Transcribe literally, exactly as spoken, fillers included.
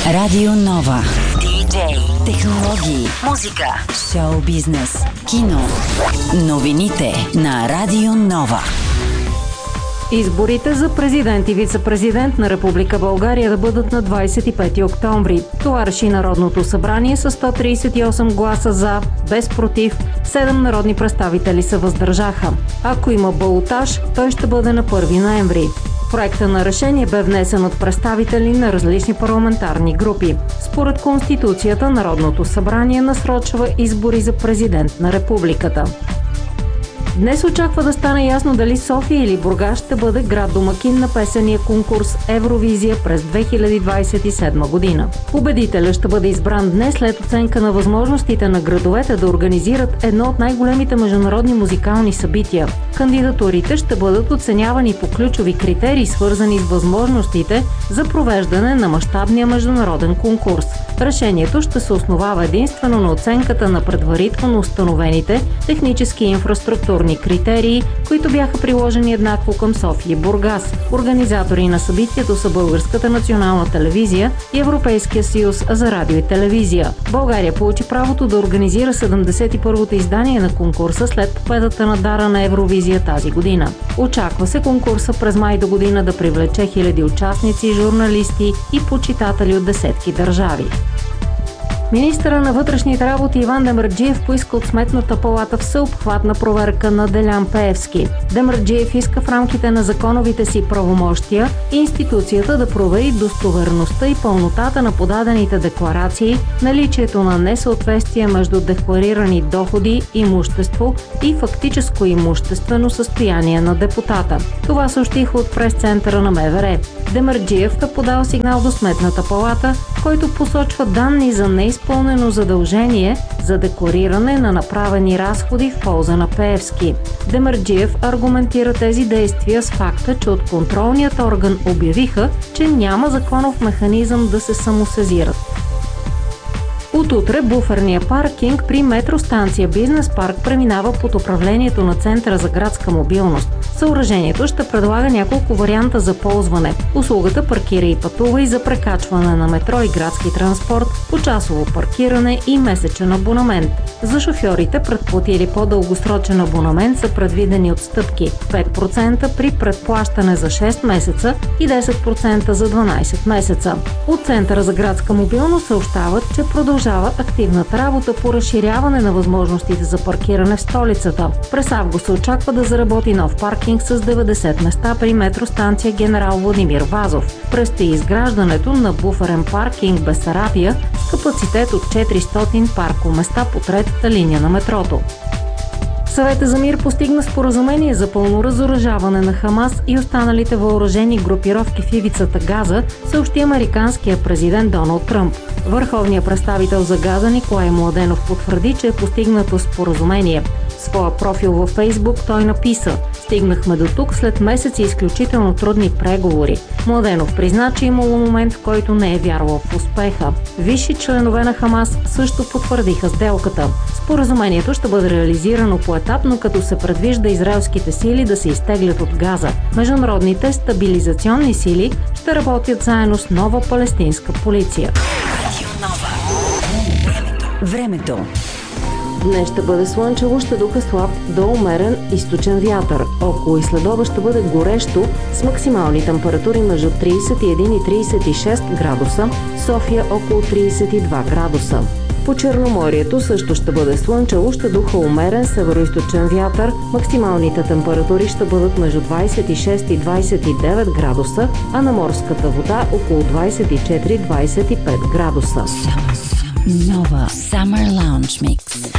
Радио Нова. Диджей, технологии, музика, шоу бизнес, кино. Новините на Радио Нова. Изборите за президент и вице-президент на Република България да бъдат на двадесет и пети октомври. Това реши Народното събрание с сто тридесет и осем гласа за, без против, седем народни представители се въздържаха. Ако има балотаж, той ще бъде на първи ноември. Проектът на решение бе внесен от представители на различни парламентарни групи. Според Конституцията, Народното събрание насрочва избори за президент на републиката. Днес очаква да стане ясно дали София или Бургас ще бъде град домакин на песения конкурс Евровизия през две хиляди двадесет и седма година. Победителят ще бъде избран днес след оценка на възможностите на градовете да организират едно от най-големите международни музикални събития. Кандидатурите ще бъдат оценявани по ключови критерии, свързани с възможностите за провеждане на мащабния международен конкурс. Решението ще се основава единствено на оценката на предварително установените технически и инфраструктурни критерии, които бяха приложени еднакво към София и Бургас. Организатори на събитието са Българската национална телевизия и Европейския съюз за радио и телевизия. България получи правото да организира седемдесет и първото издание на конкурса след победата на Дара на Евровизия тази година. Очаква се конкурса през май до година да привлече хиляди участници, журналисти и почитатели от десетки държави. Министърът на вътрешните работи Иван Демерджиев поиска от Сметната палата всеобхватна проверка на Делян Пеевски. Демерджиев иска в рамките на законовите си правомощия институцията да провери достоверността и пълнотата на подадените декларации, наличието на несъответствие между декларирани доходи, имущество и фактическо имуществено състояние на депутата. Това съобщиха от прес-центъра на МВР. Демерджиев е подал сигнал до Сметната палата, който посочва данни за неизпълнено задължение за деклариране на направени разходи в полза на Пеевски. Демерджиев аргументира тези действия с факта, че от контролният орган обявиха, че няма законов механизъм да се самосезират. От утре буферния паркинг при метростанция Бизнес парк преминава под управлението на Центъра за градска мобилност. Съоръжението ще предлага няколко варианта за ползване. Услугата паркира и пътува и за прекачване на метро и градски транспорт, почасово паркиране и месечен абонамент. За шофьорите, предплатили по-дългосрочен абонамент, са предвидени отстъпки пет процента при предплащане за шест месеца и десет процента за дванадесет месеца. От Центъра за градска мобилност съобщават, че продължава активната работа по разширяване на възможностите за паркиране в столицата. През август се очаква да заработи нов паркинг с деветдесет места при метростанция Генерал Владимир Вазов. Предстои изграждането на буферен паркинг Бесарабия с капацитет от четиристотин паркоместа по третата линия на метрото. Съветът за мир постигна споразумение за пълно разоръжаване на Хамас и останалите въоръжени групировки в ивицата Газа, съобщи американският президент Доналд Тръмп. Върховният представител за Газа Николай Младенов потвърди, че е постигнато споразумение. В своя профил във Фейсбук той написа: "Стигнахме до тук след месеци изключително трудни преговори." Младенов призна, че имало момент, в който не е вярвал в успеха. Висши членове на Хамас също потвърдиха сделката. Споразумението ще бъде реализирано поетапно, като се предвижда израелските сили да се изтеглят от Газа. Международните стабилизационни сили ще работят заедно с нова палестинска полиция. Времето. Днес ще бъде слънчево, ще духа слаб до умерен източен вятър. Около и следобед ще бъде горещо с максимални температури между тридесет и един и тридесет и шест градуса, София около тридесет и два градуса. По Черноморието също ще бъде слънчево, ще духа умерен североизточен вятър, максималните температури ще бъдат между двадесет и шест и двадесет и девет градуса, а на морската вода около двадесет и четири до двадесет и пет градуса. Нова Summer Lounge Mix.